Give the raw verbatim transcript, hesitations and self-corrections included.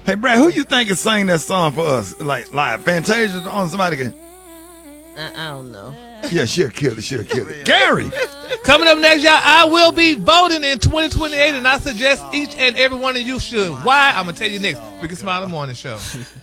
Hey, Brad, who you think is singing that song for us? Like, like Fantasia on somebody can. I, I don't know. Yeah, she'll kill it. She'll kill it. Gary. Coming up next, y'all, I will be voting in twenty twenty-eight, and I suggest each and every one of you should. Why? I'm going to tell you next. Big and Smile in the Morning Show.